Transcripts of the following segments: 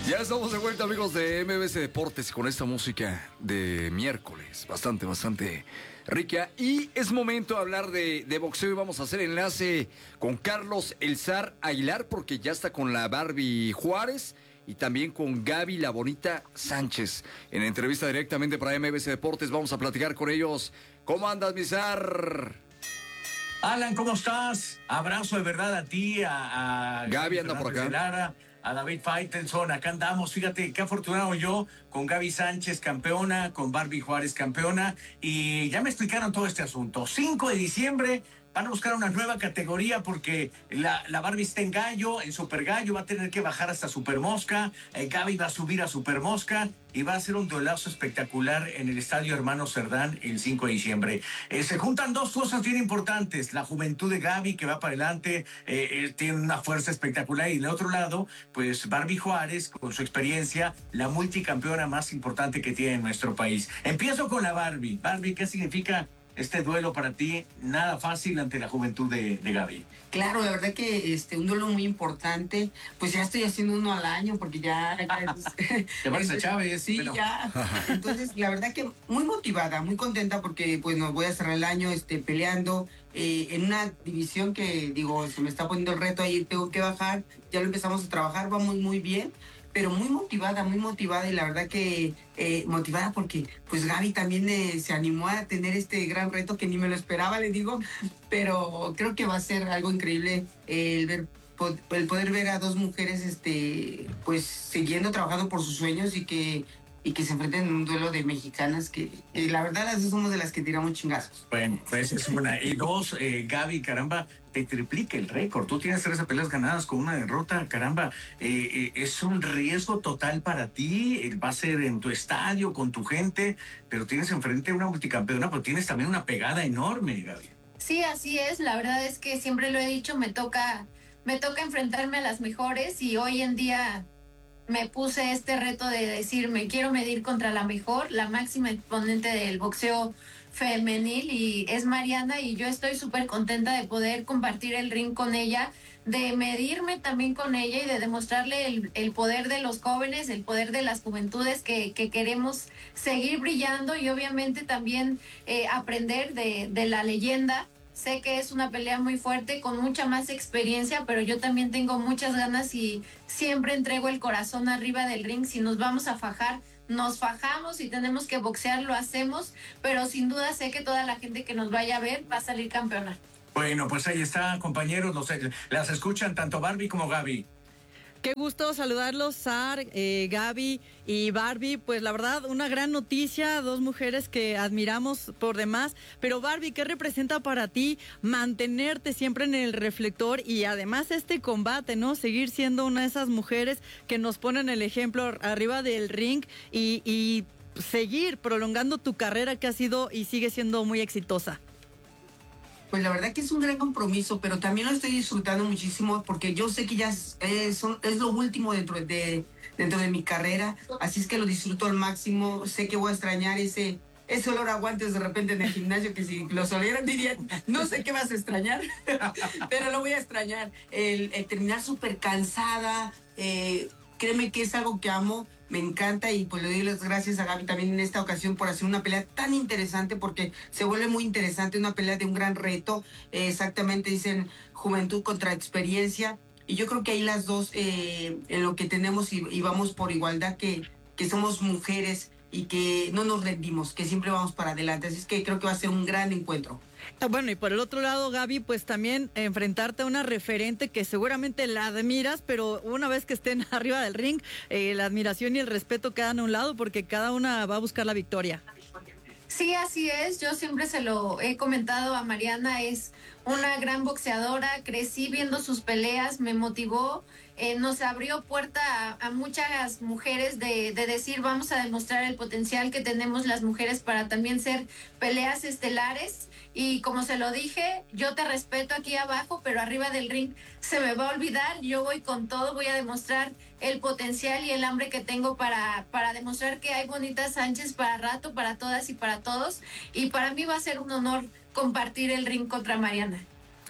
Ya estamos de vuelta, amigos de MBS Deportes, con esta música de miércoles, bastante rica. Y es momento de hablar de boxeo y vamos a hacer enlace con Carlos El Zar Aguilar, porque ya está con la Barbie Juárez y también con Gaby La Bonita Sánchez. En entrevista directamente para MBS Deportes vamos a platicar con ellos. ¿Cómo andas, mi Zar? Alan, ¿cómo estás? Abrazo de verdad a ti, a Gaby anda por acá. Lara, a David Faitelson, acá andamos. Fíjate qué afortunado yo con Gaby Sánchez campeona, con Barbie Juárez campeona, y ya me explicaron todo este asunto. 5 de diciembre van a buscar una nueva categoría porque la Barbie está en gallo, en super gallo, va a tener que bajar hasta super mosca. Gaby va a subir a super mosca y va a ser un duelazo espectacular en el Estadio Hermano Cerdán el 5 de diciembre. Se juntan dos cosas bien importantes: la juventud de Gaby, que va para adelante, tiene una fuerza espectacular, y del otro lado, pues Barbie Juárez, con su experiencia, la multicampeona más importante que tiene nuestro país. Empiezo con la Barbie. Barbie, ¿qué significa este duelo para ti? Nada fácil ante la juventud de Gaby. Claro, la verdad que un duelo muy importante. Pues ya estoy haciendo uno al año porque ya ¿Te parece a Chávez? Sí, Pero... ya. Entonces, la verdad que muy motivada, muy contenta porque pues nos voy a cerrar el año peleando en una división que, digo, se me está poniendo el reto ahí, tengo que bajar. Ya lo empezamos a trabajar, vamos muy bien, pero muy motivada, y la verdad que motivada porque pues Gaby también se animó a tener este gran reto que ni me lo esperaba, le digo, pero creo que va a ser algo increíble el poder ver a dos mujeres pues siguiendo trabajando por sus sueños y que se enfrenten en un duelo de mexicanas que la verdad las dos somos de las que tiramos chingazos. Bueno, pues es una. Y dos, Gaby, caramba, te triplica el récord. Tú tienes 13 peleas ganadas con una derrota, caramba. Es un riesgo total para ti. Va a ser en tu estadio, con tu gente, pero tienes enfrente una multicampeona, pero tienes también una pegada enorme, Gaby. Sí, así es. La verdad es que siempre lo he dicho, me toca enfrentarme a las mejores, y hoy en día me puse este reto de decir, me quiero medir contra la mejor, la máxima exponente del boxeo femenil, y es Mariana, y yo estoy súper contenta de poder compartir el ring con ella, de medirme también con ella y de demostrarle el poder de los jóvenes, el poder de las juventudes que queremos seguir brillando, y obviamente también aprender de la leyenda. Sé que es una pelea muy fuerte, con mucha más experiencia, pero yo también tengo muchas ganas y siempre entrego el corazón arriba del ring. Si nos vamos a fajar, nos fajamos, si tenemos que boxear, lo hacemos, pero sin duda sé que toda la gente que nos vaya a ver va a salir campeona. Bueno, pues ahí está, compañeros, las escuchan tanto Barbie como Gaby. Qué gusto saludarlos, Zar, Gaby y Barbie. Pues la verdad, una gran noticia, dos mujeres que admiramos por demás. Pero Barbie, ¿qué representa para ti mantenerte siempre en el reflector y además este combate, ¿no? Seguir siendo una de esas mujeres que nos ponen el ejemplo arriba del ring y seguir prolongando tu carrera, que ha sido y sigue siendo muy exitosa. Pues la verdad que es un gran compromiso, pero también lo estoy disfrutando muchísimo porque yo sé que ya es lo último dentro de mi carrera, así es que lo disfruto al máximo. Sé que voy a extrañar ese olor a guantes de repente en el gimnasio, que si los olieran dirían, no sé qué vas a extrañar, pero lo voy a extrañar. El terminar súper cansada, créeme que es algo que amo. Me encanta, y pues le doy las gracias a Gaby también en esta ocasión por hacer una pelea tan interesante, porque se vuelve muy interesante, una pelea de un gran reto. Exactamente, dicen juventud contra experiencia, y yo creo que ahí las dos en lo que tenemos y vamos por igualdad, que somos mujeres y que no nos rendimos, que siempre vamos para adelante. Así es que creo que va a ser un gran encuentro. Bueno, y por el otro lado, Gaby, pues también enfrentarte a una referente que seguramente la admiras, pero una vez que estén arriba del ring, la admiración y el respeto quedan a un lado, porque cada una va a buscar la victoria. Sí, así es. Yo siempre se lo he comentado a Mariana, es una gran boxeadora. Crecí viendo sus peleas, me motivó, nos abrió puerta a muchas mujeres de decir, vamos a demostrar el potencial que tenemos las mujeres para también ser peleas estelares. Y como se lo dije, yo te respeto aquí abajo, pero arriba del ring se me va a olvidar. Yo voy con todo, voy a demostrar el potencial y el hambre que tengo para demostrar que hay Bonita Sánchez para rato, para todas y para todos. Y para mí va a ser un honor compartir el ring contra Mariana.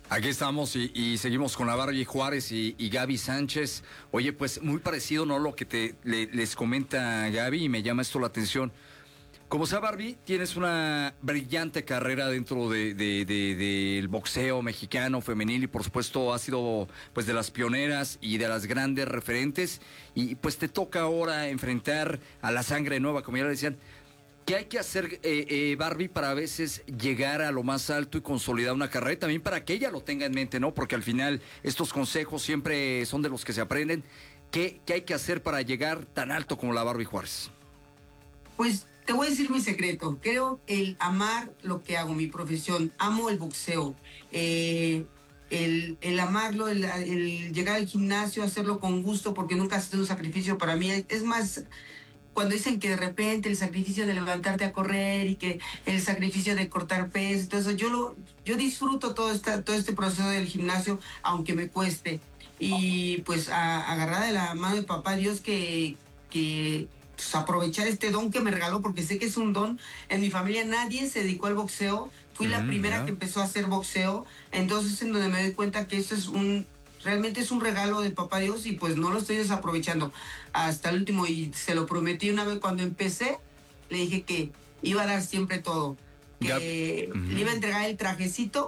Aquí estamos y seguimos con la Barbie Juárez y Gaby Sánchez. Oye, pues muy parecido, ¿no? Lo que les comenta Gaby, y me llama esto la atención. Como sea, Barbie, tienes una brillante carrera dentro del boxeo mexicano femenil, y por supuesto has sido pues de las pioneras y de las grandes referentes, y pues te toca ahora enfrentar a la sangre nueva, como ya le decían. ¿Qué hay que hacer, Barbie, para a veces llegar a lo más alto y consolidar una carrera? Y también para que ella lo tenga en mente, ¿no? Porque al final estos consejos siempre son de los que se aprenden. ¿Qué hay que hacer para llegar tan alto como la Barbie Juárez? Pues te voy a decir mi secreto. Creo el amar lo que hago, mi profesión. Amo el boxeo. El amarlo, el llegar al gimnasio, hacerlo con gusto, porque nunca ha sido un sacrificio para mí. Es más, cuando dicen que de repente el sacrificio de levantarte a correr y que el sacrificio de cortar peso, todo eso, yo disfruto todo este proceso del gimnasio, aunque me cueste. Y pues agarrada de la mano de papá Dios, que pues, aprovechar este don que me regaló, porque sé que es un don. En mi familia nadie se dedicó al boxeo. Fui la primera que empezó a hacer boxeo. Entonces, en donde me doy cuenta que esto es realmente es un regalo de papá Dios, y pues no lo estoy desaprovechando hasta el último. Y se lo prometí una vez cuando empecé, le dije que iba a dar siempre todo, que le iba a entregar el trajecito,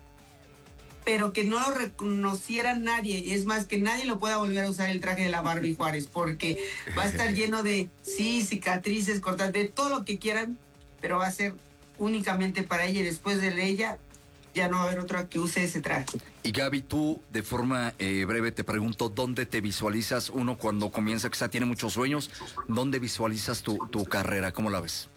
pero que no lo reconociera nadie. Es más, que nadie lo pueda volver a usar el traje de la Barbie Juárez, porque va a estar lleno de cicatrices, cortadas, de todo lo que quieran, pero va a ser únicamente para ella, y después de ella ya no va a haber otra que use ese traje. Y Gaby, tú de forma breve te pregunto, ¿dónde te visualizas uno cuando comienza, quizá tiene muchos sueños? ¿Dónde visualizas tu carrera? ¿Cómo la ves?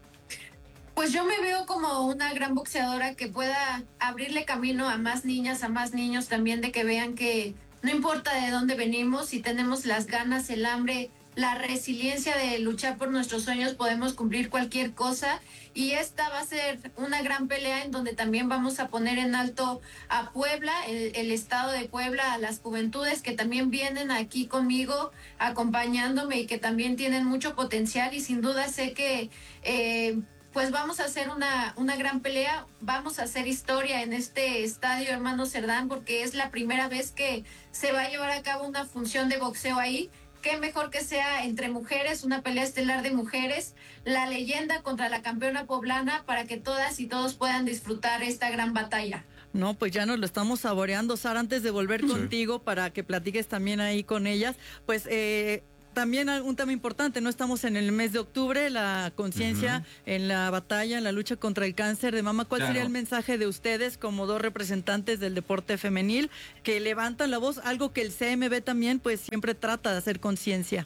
Pues yo me veo como una gran boxeadora que pueda abrirle camino a más niñas, a más niños también, de que vean que no importa de dónde venimos, si tenemos las ganas, el hambre, la resiliencia de luchar por nuestros sueños, podemos cumplir cualquier cosa. Y esta va a ser una gran pelea en donde también vamos a poner en alto a Puebla, el estado de Puebla, a las juventudes que también vienen aquí conmigo acompañándome y que también tienen mucho potencial, y sin duda sé que pues vamos a hacer una gran pelea, vamos a hacer historia en este estadio Hermano Cerdán, porque es la primera vez que se va a llevar a cabo una función de boxeo ahí. Qué mejor que sea entre mujeres, una pelea estelar de mujeres, la leyenda contra la campeona poblana, para que todas y todos puedan disfrutar esta gran batalla. No, pues ya nos lo estamos saboreando, Sara. Antes de volver contigo para que platiques también ahí con ellas, pues también un tema importante, no estamos en el mes de octubre, la conciencia en la batalla, en la lucha contra el cáncer de mama. ¿Cuál sería el mensaje de ustedes como dos representantes del deporte femenil que levantan la voz, algo que el CMB también pues siempre trata de hacer conciencia?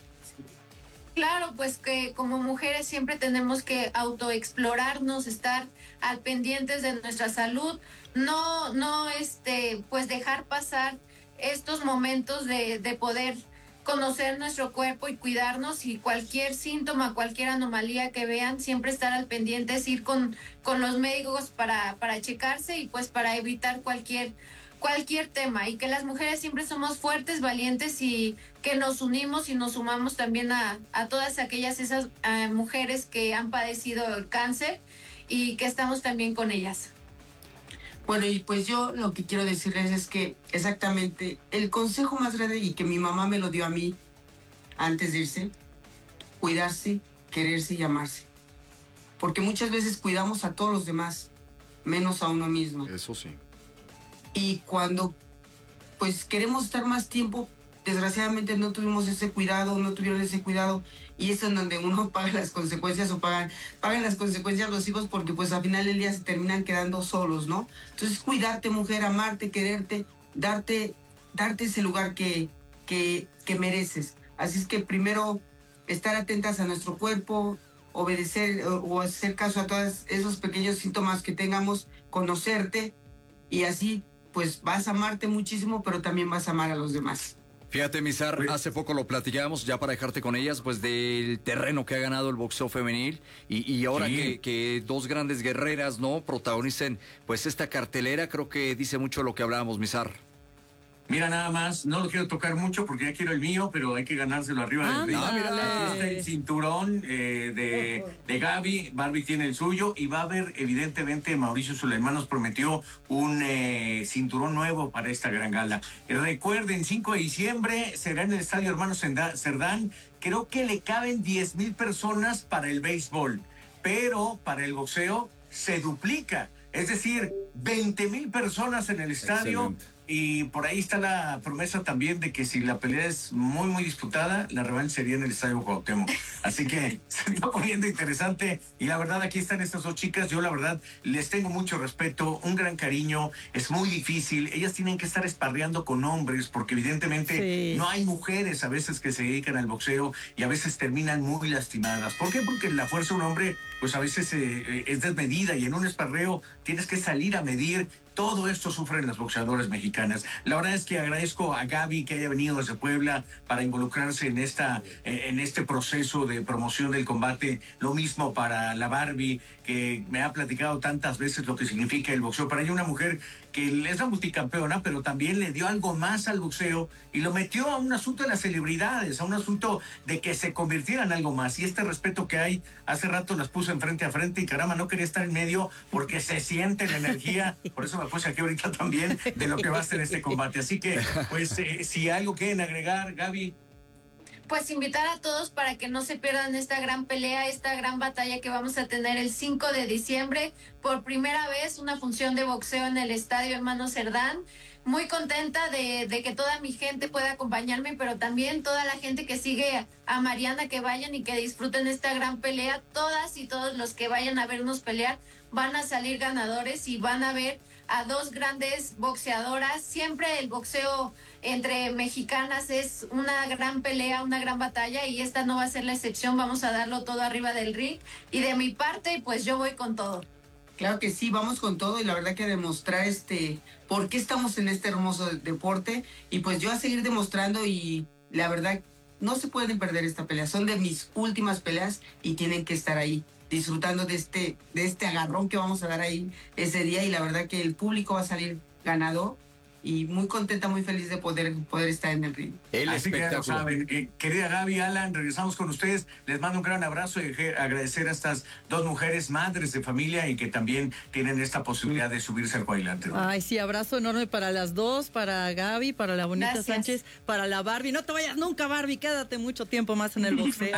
Claro, pues que como mujeres siempre tenemos que autoexplorarnos, estar al pendientes de nuestra salud, no pues dejar pasar estos momentos de poder conocer nuestro cuerpo y cuidarnos, y cualquier síntoma, cualquier anomalía que vean, siempre estar al pendiente, ir con los médicos para checarse, y pues para evitar cualquier tema, y que las mujeres siempre somos fuertes, valientes, y que nos unimos y nos sumamos también a todas esas mujeres que han padecido el cáncer, y que estamos también con ellas. Bueno, y pues yo lo que quiero decirles es que exactamente el consejo más grande, y que mi mamá me lo dio a mí antes de irse: cuidarse, quererse y amarse. Porque muchas veces cuidamos a todos los demás, menos a uno mismo. Eso sí. Y cuando pues queremos estar más tiempo, desgraciadamente no tuvimos ese cuidado, no tuvieron ese cuidado, y es en donde uno paga las consecuencias, o pagan las consecuencias los hijos, porque pues al final del día se terminan quedando solos, ¿no? Entonces, cuidarte, mujer, amarte, quererte, darte ese lugar que mereces. Así es que primero estar atentas a nuestro cuerpo, obedecer o hacer caso a todos esos pequeños síntomas que tengamos, conocerte, y así pues vas a amarte muchísimo, pero también vas a amar a los demás. Fíjate, Misar, hace poco lo platicábamos, ya para dejarte con ellas, pues del terreno que ha ganado el boxeo femenil, y ahora que dos grandes guerreras, ¿no?, protagonicen pues esta cartelera, creo que dice mucho de lo que hablábamos, Misar. Mira nada más, no lo quiero tocar mucho porque ya quiero el mío, pero hay que ganárselo arriba del ring. Aquí está el cinturón de Gaby, Barbie tiene el suyo y va a haber, evidentemente, Mauricio Sulaimán nos prometió un cinturón nuevo para esta gran gala. Recuerden, 5 de diciembre será en el Estadio Hermano Cerdán. Creo que le caben 10,000 personas para el béisbol, pero para el boxeo se duplica. Es decir, 20,000 personas en el estadio. Excelente. Y por ahí está la promesa también de que si la pelea es muy, muy disputada, la revancha sería en el Estadio Cuauhtémoc. Así que se está poniendo interesante. Y la verdad, aquí están estas dos chicas. Yo, la verdad, les tengo mucho respeto, un gran cariño. Es muy difícil. Ellas tienen que estar esparreando con hombres porque evidentemente no hay mujeres a veces que se dedican al boxeo y a veces terminan muy lastimadas. ¿Por qué? Porque la fuerza de un hombre, pues a veces es desmedida y en un esparreo tienes que salir a medir. Todo esto sufren las boxeadoras mexicanas. La verdad es que agradezco a Gaby que haya venido desde Puebla para involucrarse en este proceso de promoción del combate. Lo mismo para la Barbie, que me ha platicado tantas veces lo que significa el boxeo. Para ella, una mujer que es la multicampeona, pero también le dio algo más al boxeo y lo metió a un asunto de las celebridades, a un asunto de que se convirtiera en algo más. Y este respeto que hay, hace rato las puse frente a frente y caramba, no quería estar en medio porque se siente la energía. Por eso me puse aquí ahorita también de lo que va a ser este combate. Así que, pues, si algo quieren agregar, Gaby. Pues invitar a todos para que no se pierdan esta gran pelea, esta gran batalla que vamos a tener el 5 de diciembre. Por primera vez una función de boxeo en el Estadio Hermano Cerdán. Muy contenta de que toda mi gente pueda acompañarme, pero también toda la gente que sigue a Mariana, que vayan y que disfruten esta gran pelea. Todas y todos los que vayan a vernos pelear van a salir ganadores y van a ver a dos grandes boxeadoras. Siempre el boxeo entre mexicanas es una gran pelea, una gran batalla y esta no va a ser la excepción. Vamos a darlo todo arriba del ring y de mi parte, pues yo voy con todo. Claro que sí, vamos con todo y la verdad que demostrar por qué estamos en este hermoso deporte y pues yo a seguir demostrando y la verdad no se pueden perder esta pelea. Son de mis últimas peleas y tienen que estar ahí disfrutando de este agarrón que vamos a dar ahí ese día y la verdad que el público va a salir ganador y muy contenta, muy feliz de poder estar en el ring. Así que ya lo saben, querida Gaby, Alan, regresamos con ustedes. Les mando un gran abrazo y agradecer a estas dos mujeres, madres de familia y que también tienen esta posibilidad de subirse al cuadrilátero. Ay, sí, abrazo enorme para las dos, para Gaby, para la bonita Gracias. Sánchez, para la Barbie. No te vayas nunca, Barbie, quédate mucho tiempo más en el boxeo.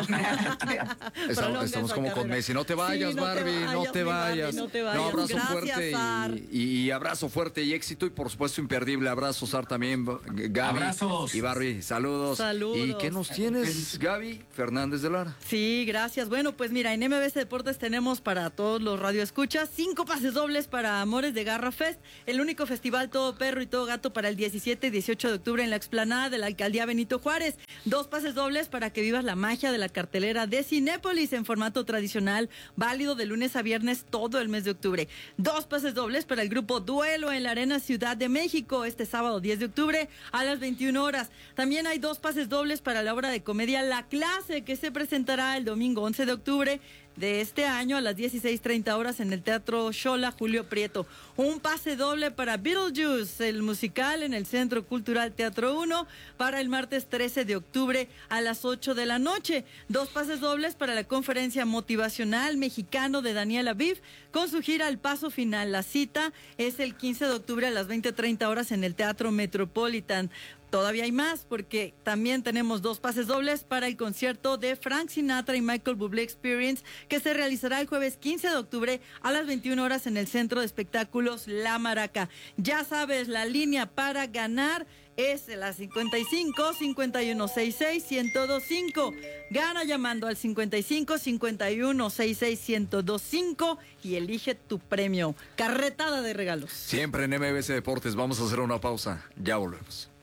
Estamos como con Messi. No te vayas, sí, Barbie, no te vayas. No te vayas. No, abrazo Gracias, fuerte y abrazo fuerte y éxito y por supuesto imperdible. Abrazos, Sar también, Gaby. Abrazos. Y Barbie, saludos. Saludos. ¿Y qué nos tienes, Gaby Fernández de Lara? Sí, gracias. Bueno, pues mira, en MBC Deportes tenemos para todos los radioescuchas 5 pases dobles para Amores de Garra Fest, el único festival todo perro y todo gato para el 17 y 18 de octubre en la explanada de la Alcaldía Benito Juárez. 2 pases dobles para que vivas la magia de la cartelera de Cinépolis en formato tradicional, válido de lunes a viernes todo el mes de octubre. 2 pases dobles para el grupo Duelo en la Arena Ciudad de México este sábado 10 de octubre a las 21 horas. También hay 2 pases dobles para la obra de comedia La Clase, que se presentará el domingo 11 de octubre de este año a las 16:30 horas en el Teatro Xola Julio Prieto. Un pase doble para Beetlejuice, el musical en el Centro Cultural Teatro 1 para el martes 13 de octubre a las 8 de la noche. 2 pases dobles para la conferencia motivacional mexicano de Daniel Aviv con su gira El Paso Final. La cita es el 15 de octubre a las 20:30 horas en el Teatro Metropolitan. Todavía hay más porque también tenemos 2 pases dobles para el concierto de Frank Sinatra y Michael Bublé Experience que se realizará el jueves 15 de octubre a las 21 horas en el Centro de Espectáculos La Maraca. Ya sabes, la línea para ganar es la 55 51 66 1025. Gana llamando al 55 51 66 1025 y elige tu premio. Carretada de regalos. Siempre en MBC Deportes. Vamos a hacer una pausa. Ya volvemos.